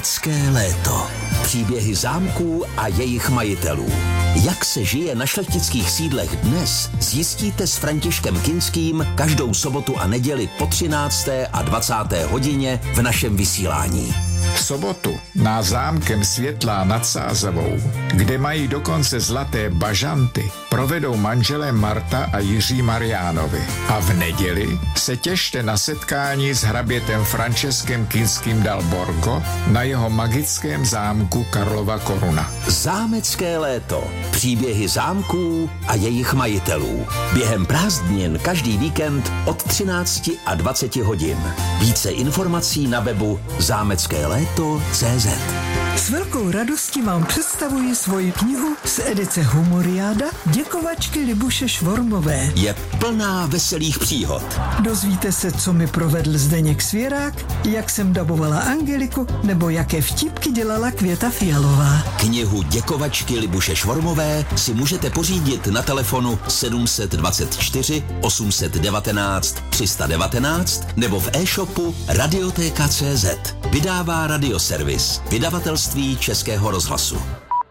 Hradecké léto. Příběhy zámků a jejich majitelů. Jak se žije na šlechtických sídlech dnes, zjistíte s Františkem Kinským každou sobotu a neděli po 13. a 20. hodině v našem vysílání. V sobotu na zámkem Světlá nad Sázavou, kde mají dokonce zlaté bažanty, provedou manželé Marta a Jiří Mariánovi. A v neděli se těšte na setkání s hrabětem Franceskem Kinským dal Borgo na jeho magickém zámku Karlova Koruna. Zámecké léto. Příběhy zámků a jejich majitelů. Během prázdnin každý víkend od 13 a 20 hodin. Více informací na webu zámeckéléto.cz. S velkou radostí vám představuji svoji knihu z edice Humoriáda Děkovačky Libuše Švormové. Je plná veselých příhod. Dozvíte se, co mi provedl Zdeněk Svěrák, jak jsem dabovala Angeliku, nebo jaké vtipky dělala Květa Fialová. Knihu Děkovačky Libuše Švormové si můžete pořídit na telefonu 724 819 319 nebo v e-shopu Radioteka.cz. Vydává Radioservis, vydavatelství Českého rozhlasu.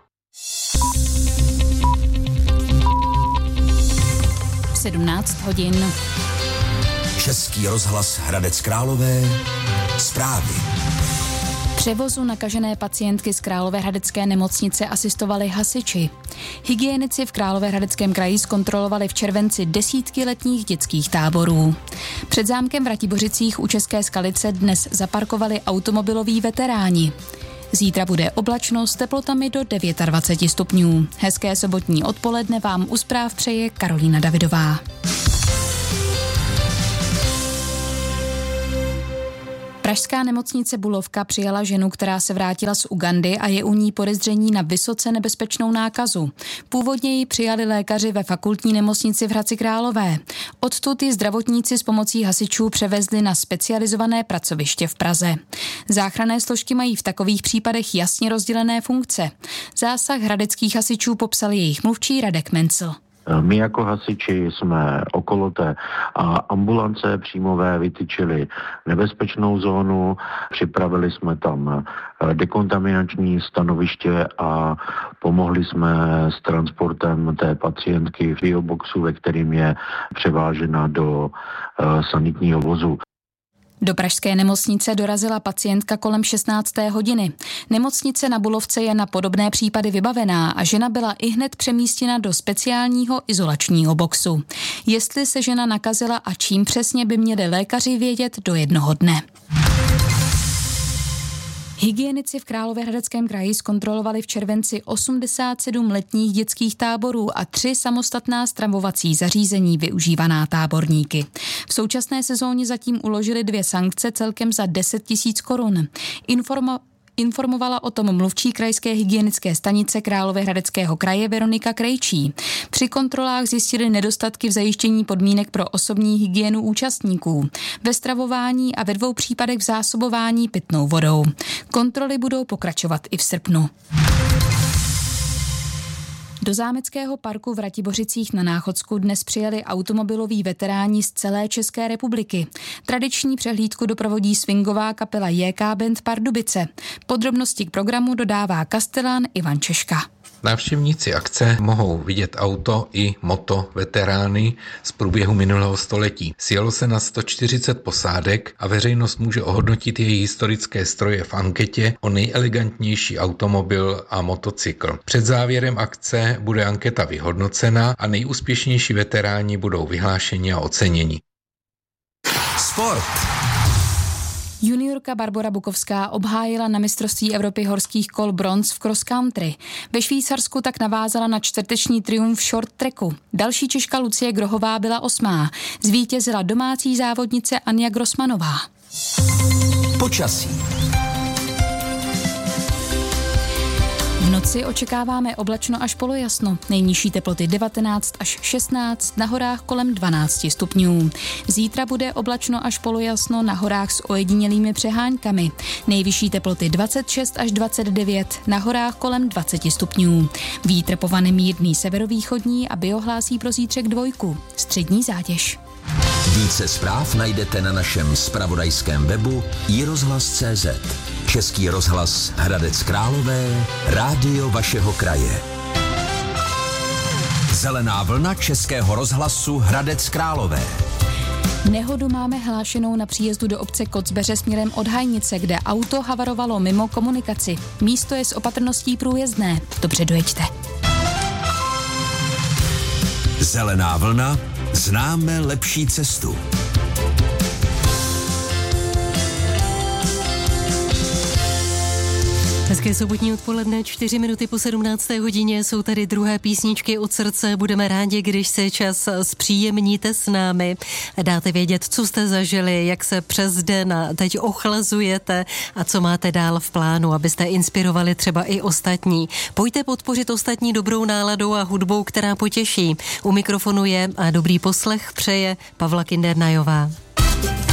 V 17 hodin. Český rozhlas Hradec Králové. Zprávy. Převozu nakažené pacientky z Královéhradecké nemocnice asistovali hasiči. Hygienici v Královéhradeckém kraji zkontrolovali v červenci desítky letních dětských táborů. Před zámkem v Ratibořicích u České Skalice dnes zaparkovali automobiloví veteráni. Zítra bude oblačno s teplotami do 29 stupňů. Hezké sobotní odpoledne vám u zpráv přeje Karolína Davidová. Pražská nemocnice Bulovka přijala ženu, která se vrátila z Ugandy a je u ní podezření na vysoce nebezpečnou nákazu. Původně ji přijali lékaři ve fakultní nemocnici v Hradci Králové. Odtud ji zdravotníci s pomocí hasičů převezli na specializované pracoviště v Praze. Záchranné složky mají v takových případech jasně rozdělené funkce. Zásah hradeckých hasičů popsal jejich mluvčí Radek Mencl. My jako hasiči jsme okolo té ambulance příjmové vytyčili nebezpečnou zónu, připravili jsme tam dekontaminační stanoviště a pomohli jsme s transportem té pacientky v bioboxu, ve kterým je převážena do sanitního vozu. Do pražské nemocnice dorazila pacientka kolem 16. hodiny. Nemocnice na Bulovce je na podobné případy vybavená a žena byla ihned přemístěna do speciálního izolačního boxu. Jestli se žena nakazila a čím přesně, by měli lékaři vědět do jednoho dne. Hygienici v Královéhradeckém kraji zkontrolovali v červenci 87 letních dětských táborů a 3 samostatná stravovací zařízení využívaná táborníky. V současné sezóně zatím uložili 2 sankce celkem za 10 000 korun. Informovala o tom mluvčí krajské hygienické stanice Královéhradeckého kraje Veronika Krejčí. Při kontrolách zjistili nedostatky v zajištění podmínek pro osobní hygienu účastníků, ve stravování a ve 2 případech v zásobování pitnou vodou. Kontroly budou pokračovat i v srpnu. Do zámeckého parku v Ratibořicích na Náchodsku dnes přijeli automobiloví veteráni z celé České republiky. Tradiční přehlídku doprovodí swingová kapela JK Band Pardubice. Podrobnosti k programu dodává kastelán Ivan Češka. Návštěvníci akce mohou vidět auto i moto veterány z průběhu minulého století. Sjelo se na 140 posádek a veřejnost může ohodnotit její historické stroje v anketě o nejelegantnější automobil a motocykl. Před závěrem akce bude anketa vyhodnocena a nejúspěšnější veteráni budou vyhlášeni a oceněni. Sport. Juniorka Barbora Bukovská obhájila na mistrovství Evropy horských kol bronz v cross country. Ve Švýcarsku tak navázala na čtvrteční triumf v short tracku. Další Češka Lucie Grohová byla 8. Zvítězila domácí závodnice Anja Grossmanová. Počasí. V noci očekáváme oblačno až polojasno. Nejnižší teploty 19 až 16, na horách kolem 12 stupňů. Zítra bude oblačno až polojasno, na horách s ojedinělými přeháňkami. Nejvyšší teploty 26 až 29, na horách kolem 20 stupňů. Vítr povane mírný severovýchodní a biohlásí pro zítřek 2, střední zátěž. Více zpráv najdete na našem zpravodajském webu iRozhlas.cz. Český rozhlas Hradec Králové, rádio vašeho kraje. Zelená vlna Českého rozhlasu Hradec Králové. Nehodu máme hlášenou na příjezdu do obce Kocbeře směrem od Hajnice, kde auto havarovalo mimo komunikaci. Místo je s opatrností průjezdné. Dobře dojeďte. Zelená vlna, známe lepší cestu. Hezké sobotní odpoledne, 4 minuty po 17. hodině, jsou tady druhé písničky od srdce. Budeme rádi, když se čas zpříjemníte s námi. Dáte vědět, co jste zažili, jak se přes den teď ochlazujete a co máte dál v plánu, abyste inspirovali třeba i ostatní. Pojďte podpořit ostatní dobrou náladou a hudbou, která potěší. U mikrofonu je a dobrý poslech přeje Pavla Kindernajová.